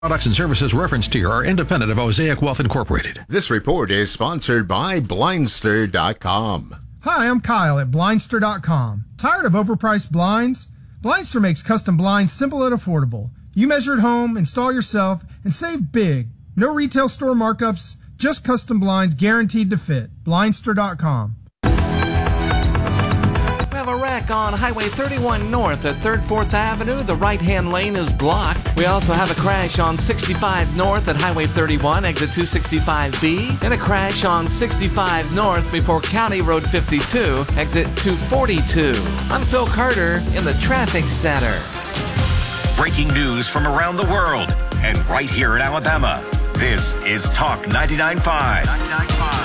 Products and services referenced here are independent of Osaic Wealth Incorporated. This report is sponsored by Blindster.com. Hi, I'm Kyle at Blindster.com. Tired of overpriced blinds? Blindster makes custom blinds simple and affordable. You measure at home, install yourself, and save big. No retail store markups, just custom blinds guaranteed to fit. Blindster.com. We have a wreck on Highway 31 North at 3rd 4th Avenue. The right-hand lane is blocked. We also have a crash on 65 North at Highway 31, exit 265B, and a crash on 65 North before County Road 52, exit 242. I'm Phil Carter in the Traffic Center. Breaking news from around the world and right here in Alabama. This is Talk 99.5.